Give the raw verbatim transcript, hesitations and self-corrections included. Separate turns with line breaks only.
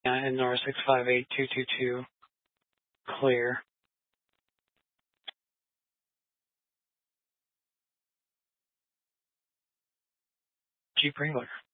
and Nora six five eight two two two, clear. Jeep Wrangler.